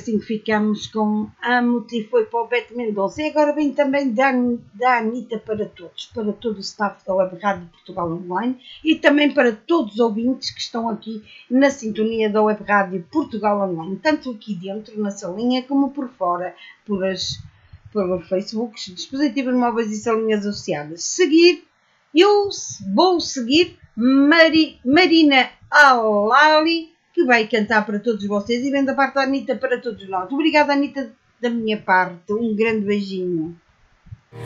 assim que ficamos com Amo-te foi para o Beto Mendonça. E agora vem também da Anitta para todo o staff da Web Rádio Portugal Online e também para todos os ouvintes que estão aqui na sintonia da Web Rádio Portugal Online, tanto aqui dentro, na salinha, como por fora, pelos Facebooks, dispositivos móveis e salinhas associadas. Eu vou seguir Marina Alali, que vai cantar para todos vocês e vem da parte da Anitta para todos nós. Obrigada, Anitta, da minha parte. Um grande beijinho.